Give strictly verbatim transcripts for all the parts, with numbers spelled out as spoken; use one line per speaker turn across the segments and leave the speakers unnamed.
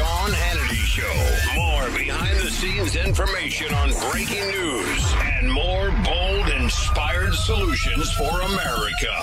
Sean Hannity Show. More behind-the-scenes information on breaking news and more bold, inspired solutions for America.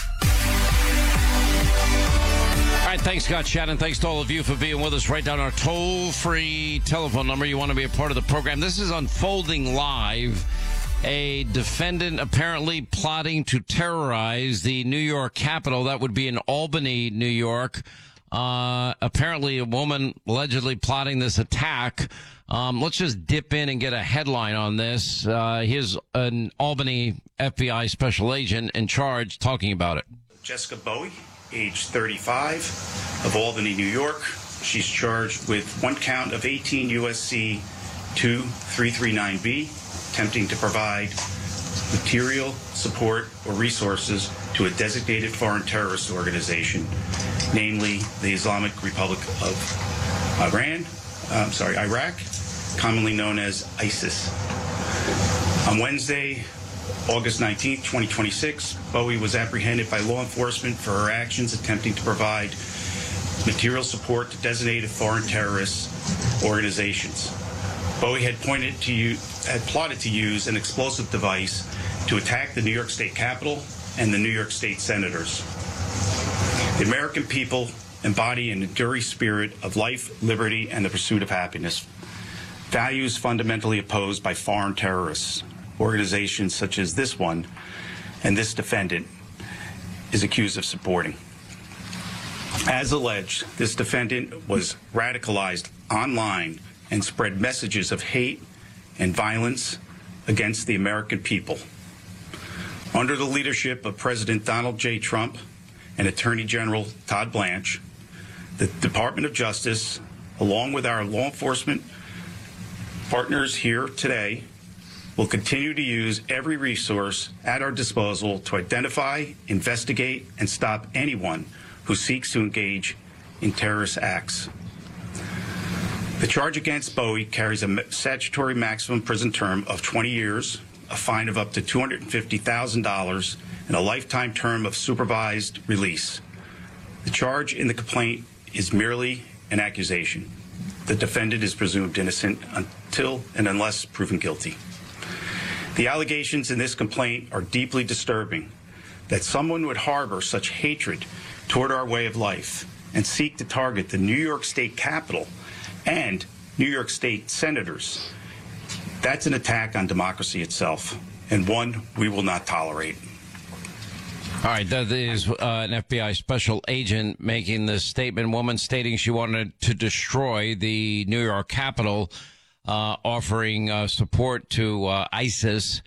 All right, thanks, Scott Shannon. Thanks to all of you for being with us. Write down our toll-free telephone number. You want to be a part of the program. This is unfolding live. A defendant apparently plotting to terrorize the New York Capitol. That would be in Albany, New York. Uh, apparently a woman allegedly plotting this attack. Um, let's just dip in and get a headline on this. Uh, here's an Albany F B I special agent in charge talking about it.
Jessica Bowie, age thirty-five, of Albany, New York. She's charged with one count of eighteen U S C two three three nine B, attempting to provide material, support, or resources to a designated foreign terrorist organization, namely the Islamic Republic of Iran, I'm sorry, Iraq, commonly known as ISIS. On Wednesday, August nineteenth, twenty twenty-six, Bowie was apprehended by law enforcement for her actions attempting to provide material support to designated foreign terrorist organizations. Bowie had pointed to you, had plotted to use an explosive device to attack the New York State Capitol and the New York State senators. The American people embody an enduring spirit of life, liberty, and the pursuit of happiness, values fundamentally opposed by foreign terrorists. Organizations such as this one and this defendant is accused of supporting. As alleged, this defendant was radicalized online and spread messages of hate and violence against the American people. Under the leadership of President Donald J. Trump and Attorney General Todd Blanche, the Department of Justice, along with our law enforcement partners here today, will continue to use every resource at our disposal to identify, investigate, and stop anyone who seeks to engage in terrorist acts. The charge against Bowie carries a statutory maximum prison term of twenty years, a fine of up to two hundred fifty thousand dollars, and a lifetime term of supervised release. The charge in the complaint is merely an accusation. The defendant is presumed innocent until and unless proven guilty. The allegations in this complaint are deeply disturbing. That someone would harbor such hatred toward our way of life and seek to target the New York State Capitol and New York State senators, that's an attack on democracy itself, and one we will not tolerate.
All right, that is uh, an F B I special agent making this statement. Woman stating she wanted to destroy the New York Capitol, uh, offering uh, support to uh, ISIS.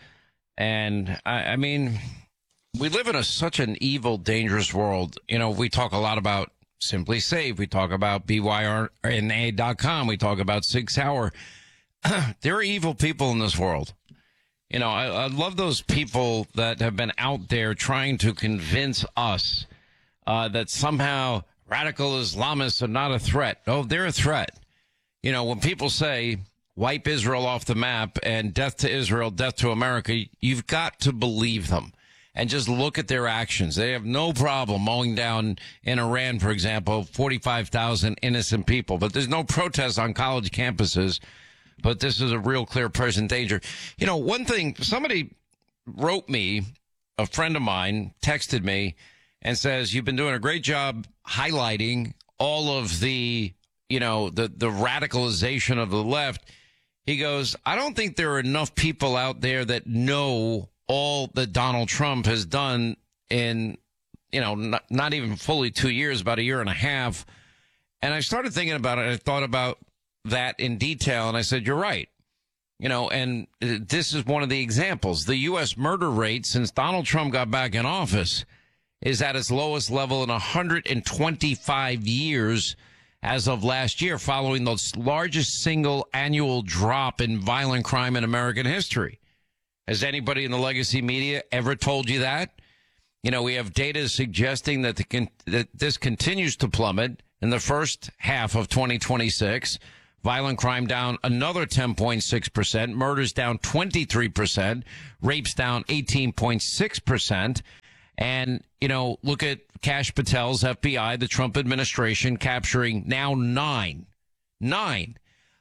And, I, I mean, we live in a, such an evil, dangerous world. You know, we talk a lot about Simply Safe. We talk about B Y R N A dot com. We talk about Sig Sauer. There are evil people in this world. You know, I, I love those people that have been out there trying to convince us uh, that somehow radical Islamists are not a threat. Oh, they're a threat. You know, when people say wipe Israel off the map and death to Israel, death to America, you've got to believe them. And just look at their actions. They have no problem mowing down in Iran, for example, forty-five thousand innocent people. But there's no protests on college campuses. But this is a real clear present danger. You know, one thing, somebody wrote me, a friend of mine texted me and says, you've been doing a great job highlighting all of the, you know, the, the radicalization of the left. He goes, I don't think there are enough people out there that know all that Donald Trump has done in, you know, not, not even fully two years, about a year and a half. And I started thinking about it. I thought about that in detail. And I said, you're right. You know, and this is one of the examples. The U S murder rate since Donald Trump got back in office is at its lowest level in one hundred twenty-five years as of last year, following the largest single annual drop in violent crime in American history. Has anybody in the legacy media ever told you that? You know, we have data suggesting that, the con- that this continues to plummet in the first half of twenty twenty-six. Violent crime down another ten point six percent. Murders down twenty-three percent. Rapes down eighteen point six percent. And, you know, look at Kash Patel's F B I, the Trump administration, capturing now nine, nine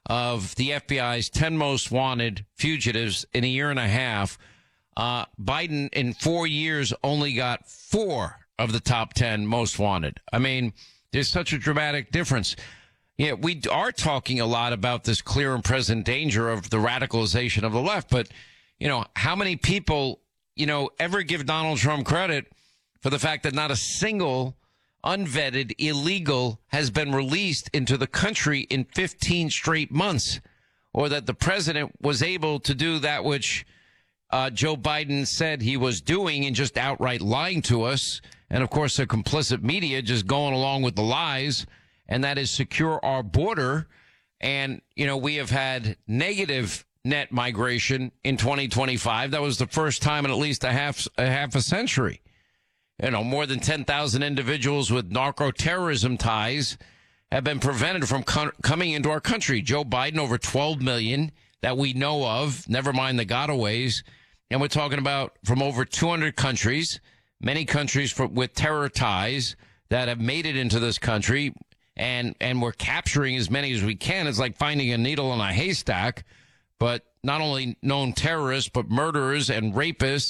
of the F B I's ten most wanted fugitives in a year and a half. Uh, Biden in four years only got four of the top ten most wanted. I mean, there's such a dramatic difference. Yeah, we are talking a lot about this clear and present danger of the radicalization of the left. But, you know, how many people, you know, ever give Donald Trump credit for the fact that not a single unvetted illegal has been released into the country in fifteen straight months, or that the president was able to do that which uh, Joe Biden said he was doing and just outright lying to us. And, of course, the complicit media just going along with the lies. And that is secure our border. And, you know, we have had negative net migration in twenty twenty-five. That was the first time in at least a half a half a century. You know, more than ten thousand individuals with narco-terrorism ties have been prevented from co- coming into our country. Joe Biden, over twelve million that we know of, never mind the gotaways. And we're talking about from over two hundred countries, many countries for, with terror ties that have made it into this country. And, and we're capturing as many as we can. It's like finding a needle in a haystack. But not only known terrorists, but murderers and rapists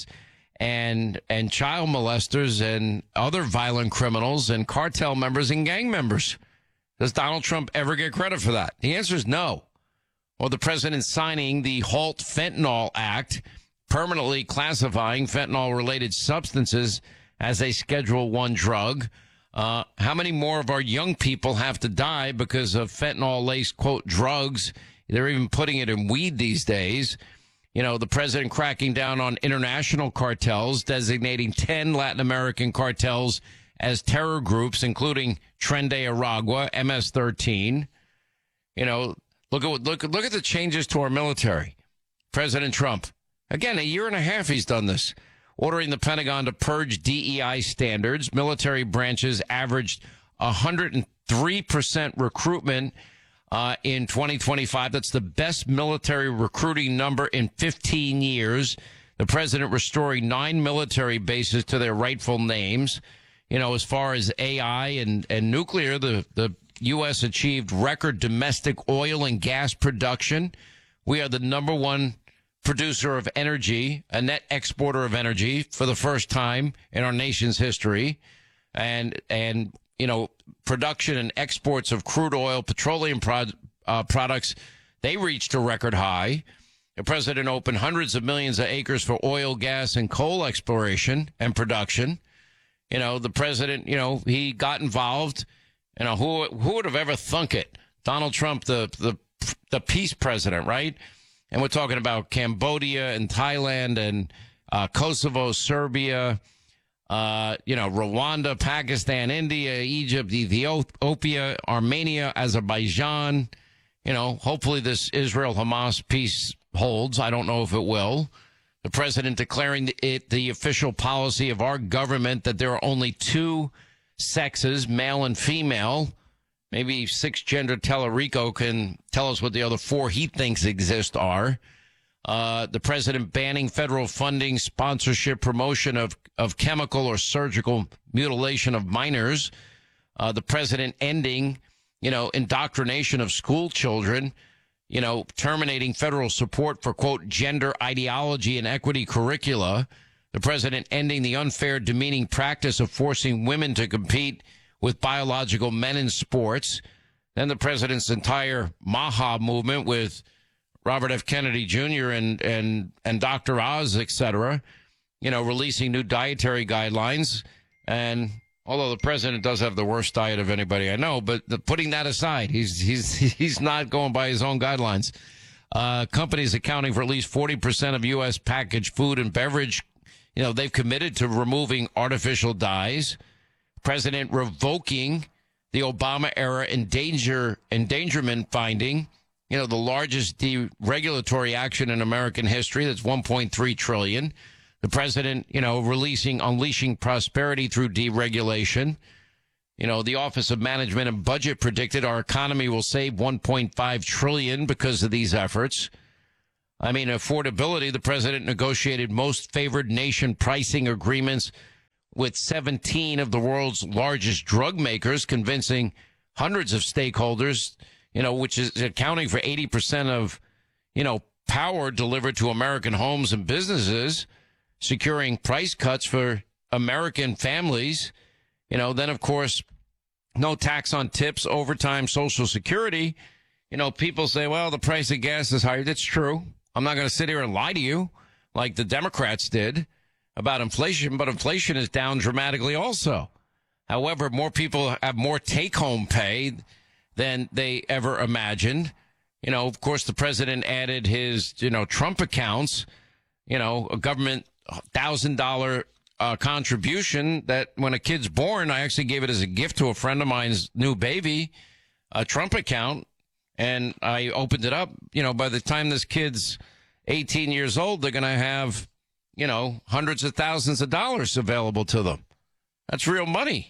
and and child molesters and other violent criminals and cartel members and gang members. Does Donald Trump ever get credit for that? The answer is no. Or the president signing the HALT Fentanyl Act, permanently classifying fentanyl-related substances as a Schedule One drug. Uh, how many more of our young people have to die because of fentanyl-laced, quote, drugs? They're even putting it in weed these days. You know, the president cracking down on international cartels, designating ten Latin American cartels as terror groups, including Tren de Aragua, M S thirteen. You know, look at look look at the changes to our military. President Trump, again, a year and a half he's done this, ordering the Pentagon to purge D E I standards. Military branches averaged one hundred three percent recruitment uh, in twenty twenty-five. That's the best military recruiting number in fifteen years. The president restoring nine military bases to their rightful names. You know, as far as A I and, and nuclear, the, the U S achieved record domestic oil and gas production. We are the number one producer of energy, a net exporter of energy for the first time in our nation's history. And, and you know, production and exports of crude oil, petroleum prod, uh, products, they reached a record high. The president opened hundreds of millions of acres for oil, gas, and coal exploration and production. You know, the president, you know, he got involved. You know, who who would have ever thunk it? Donald Trump, the the the peace president, right? And we're talking about Cambodia and Thailand and uh, Kosovo, Serbia, uh, you know, Rwanda, Pakistan, India, Egypt, Ethiopia, Armenia, Azerbaijan. You know, hopefully this Israel-Hamas peace holds. I don't know if it will. The president declaring it the official policy of our government that there are only two sexes, male and female. Maybe six-gender Tellerico can tell us what the other four he thinks exist are. Uh, the president banning federal funding, sponsorship, promotion of, of chemical or surgical mutilation of minors. Uh, the president ending, you know, indoctrination of school children. You know, terminating federal support for, quote, gender ideology and equity curricula. The president ending the unfair, demeaning practice of forcing women to compete with biological men in sports. Then the president's entire MAHA movement with Robert F. Kennedy Junior and, and, and Doctor Oz, et cetera, you know, releasing new dietary guidelines. And although the president does have the worst diet of anybody I know, but the, putting that aside, he's he's he's not going by his own guidelines. Uh, companies accounting for at least forty percent of U S packaged food and beverage, you know, they've committed to removing artificial dyes. President revoking the Obama era endanger endangerment finding, you know, the largest deregulatory action in American history. That's one point three trillion dollars. The president, you know, releasing, unleashing prosperity through deregulation. You know, the Office of Management and Budget predicted our economy will save one point five trillion dollars because of these efforts. I mean, affordability, the president negotiated most favored nation pricing agreements with seventeen of the world's largest drug makers, convincing hundreds of stakeholders, you know, which is accounting for eighty percent of, you know, power delivered to American homes and businesses, securing price cuts for American families. You know, then, of course, no tax on tips, overtime, Social Security. You know, people say, well, the price of gas is higher. That's true. I'm not going to sit here and lie to you like the Democrats did about inflation, but inflation is down dramatically also. However, more people have more take-home pay than they ever imagined. You know, of course, the president added his, you know, Trump accounts, you know, a government one thousand dollars uh, contribution that when a kid's born, I actually gave it as a gift to a friend of mine's new baby, a Trump account. And I opened it up. You know, by the time this kid's eighteen years old, they're going to have, you know, hundreds of thousands of dollars available to them. That's real money.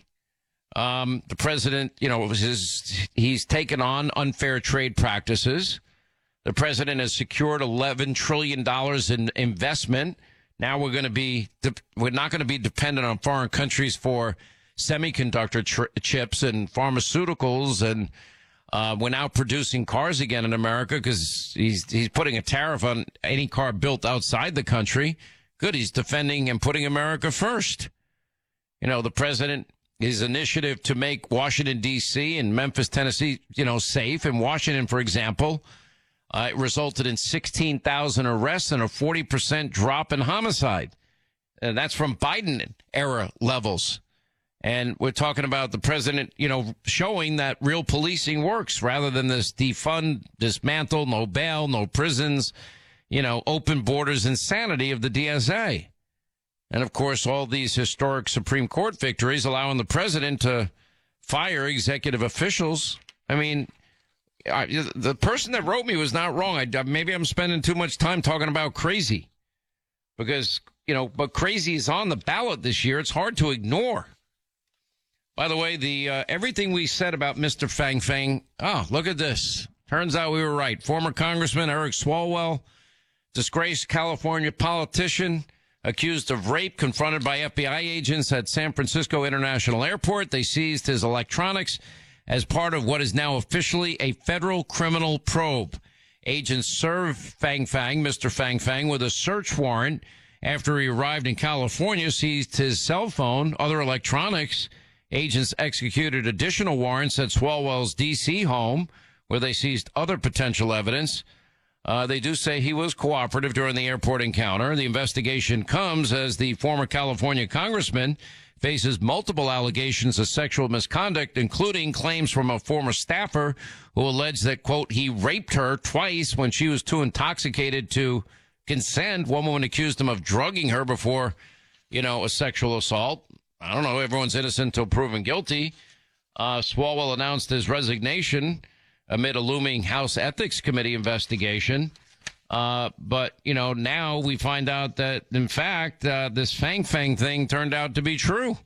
Um, the president, you know, was his, he's taken on unfair trade practices. The president has secured eleven trillion dollars in investment. Now we're going to be, we're not going to be dependent on foreign countries for semiconductor tri- chips and pharmaceuticals, and Uh, we're now producing cars again in America because he's he's putting a tariff on any car built outside the country. Good, he's defending and putting America first. You know, the president, his initiative to make Washington, D C and Memphis, Tennessee, you know, safe. In Washington, for example, uh, it resulted in sixteen thousand arrests and a forty percent drop in homicide. And that's from Biden-era levels. And we're talking about the president, you know, showing that real policing works rather than this defund, dismantle, no bail, no prisons, you know, open borders insanity of the D S A. And, of course, all these historic Supreme Court victories allowing the president to fire executive officials. I mean, I, the person that wrote me was not wrong. I, maybe I'm spending too much time talking about crazy because, you know, but crazy is on the ballot this year. It's hard to ignore. By the way, the uh, everything we said about Mister Fang Fang, oh, look at this. Turns out we were right. Former Congressman Eric Swalwell, disgraced California politician, accused of rape, confronted by F B I agents at San Francisco International Airport. They seized his electronics as part of what is now officially a federal criminal probe. Agents served Fang Fang, Mister Fang Fang, with a search warrant after he arrived in California, seized his cell phone, other electronics. Agents executed additional warrants at Swalwell's D C home, where they seized other potential evidence. Uh, they do say he was cooperative during the airport encounter. The investigation comes as the former California congressman faces multiple allegations of sexual misconduct, including claims from a former staffer who alleged that, quote, he raped her twice when she was too intoxicated to consent. One woman accused him of drugging her before, you know, a sexual assault. I don't know. Everyone's innocent until proven guilty. Uh, Swalwell announced his resignation amid a looming House Ethics Committee investigation. Uh, but, you know, now we find out that, in fact, uh, this Fang Fang thing turned out to be true.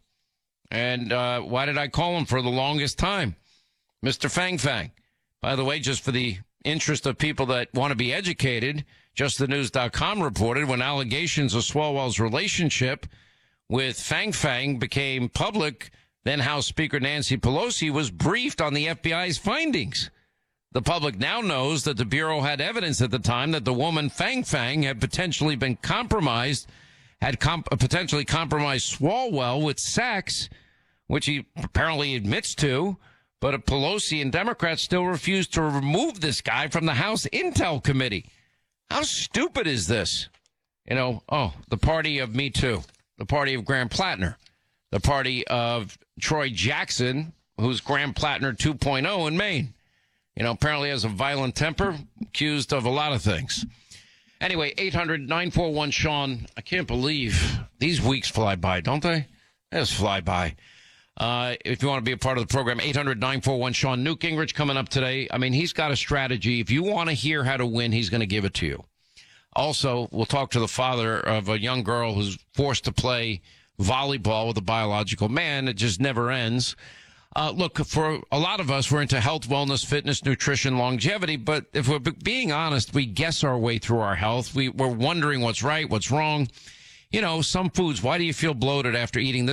And uh, why did I call him for the longest time? Mister Fang Fang. By the way, just for the interest of people that want to be educated, just the news dot com reported when allegations of Swalwell's relationship with Fang Fang became public, then House Speaker Nancy Pelosi was briefed on the F B I's findings. The public now knows that the Bureau had evidence at the time that the woman Fang Fang had potentially been compromised, had comp- potentially compromised Swalwell with sex, which he apparently admits to, but Pelosi and Democrats still refuse to remove this guy from the House Intel Committee. How stupid is this? You know, oh, the party of Me Too. The party of Graham Plattner, the party of Troy Jackson, who's Graham Plattner two point oh in Maine. You know, apparently has a violent temper, accused of a lot of things. Anyway, eight hundred nine four one Sean. I can't believe these weeks fly by, don't they? They just fly by. Uh, if you want to be a part of the program, eight hundred nine four one Sean. Newt Gingrich coming up today. I mean, he's got a strategy. If you want to hear how to win, he's going to give it to you. Also, we'll talk to the father of a young girl who's forced to play volleyball with a biological man. It just never ends. Uh, look, for a lot of us, we're into health, wellness, fitness, nutrition, longevity. But if we're being honest, we guess our way through our health. We, we're wondering what's right, what's wrong. You know, some foods, why do you feel bloated after eating this?